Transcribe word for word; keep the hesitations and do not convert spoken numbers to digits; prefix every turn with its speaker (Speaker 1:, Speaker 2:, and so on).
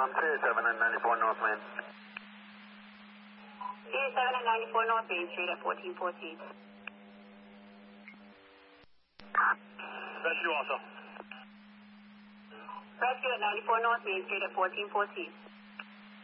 Speaker 1: Um, three seven and ninety-four North Main.
Speaker 2: three seven and ninety-four North Main Street at fourteen fourteen.
Speaker 1: Rescue also.
Speaker 2: Rescue at ninety-four North Main Street at fourteen fourteen.